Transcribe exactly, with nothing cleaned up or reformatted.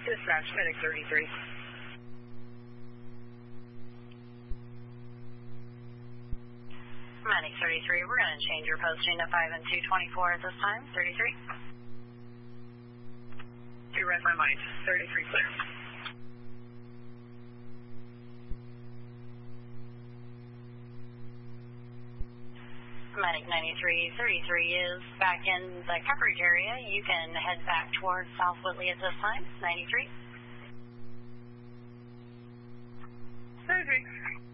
Dispatch, Medic thirty-three. Medic thirty-three, we're going to change your posting to five and two twenty-four at this time. thirty-three. You read my mind. thirty-three clear. Medic ninety-three, thirty-three is back in the coverage area. You can head back towards South Whitley at this time. ninety-three. thirty-three.